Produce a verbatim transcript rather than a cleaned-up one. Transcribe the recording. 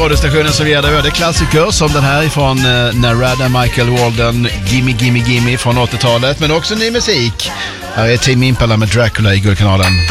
radiostationen som ger dig öde klassiker som den här ifrån eh, Narada Michael Walden, Gimme Gimme Gimme från åttiotalet, men också ny musik. Här är Tame Impala med Dracula i Guldkanalen.